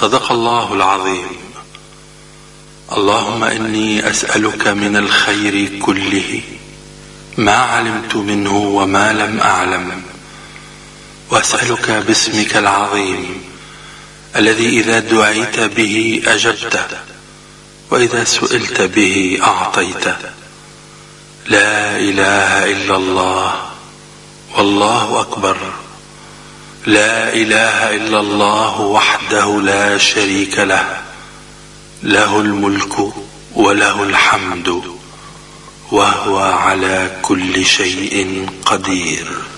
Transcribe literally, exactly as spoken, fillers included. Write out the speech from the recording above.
صدق الله العظيم. اللهم إني أسألك من الخير كله ما علمت منه وما لم أعلم، وأسألك باسمك العظيم الذي إذا دعيت به أجبت، وإذا سئلت به أعطيت. لا إله إلا الله والله أكبر. لا إله إلا الله وحده لا شريك له، له الملك وله الحمد وهو على كل شيء قدير.